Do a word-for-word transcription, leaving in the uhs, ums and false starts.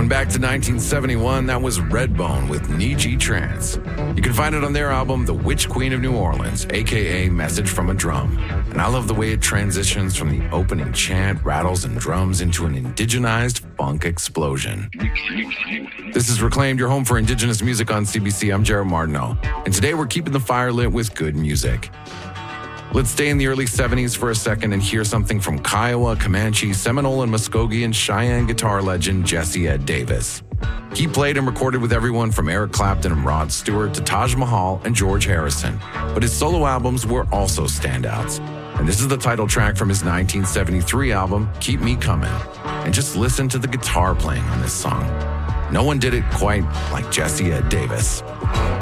Going back to nineteen seventy-one, that was Redbone with Nietzsche Trance. You can find it on their album, The Witch Queen of New Orleans, aka Message from a Drum. And I love the way it transitions from the opening chant, rattles, and drums into an indigenized funk explosion. This is Reclaimed, your home for indigenous music on C B C. I'm Jared Martineau, and today we're keeping the fire lit with good music. Let's stay in the early seventies for a second and hear something from Kiowa, Comanche, Seminole, and Muskogee and Cheyenne guitar legend Jesse Ed Davis. He played and recorded with everyone from Eric Clapton and Rod Stewart to Taj Mahal and George Harrison, but his solo albums were also standouts. And this is the title track from his nineteen seventy-three album, Keep Me Comin'. And just listen to the guitar playing on this song. No one did it quite like Jesse Ed Davis.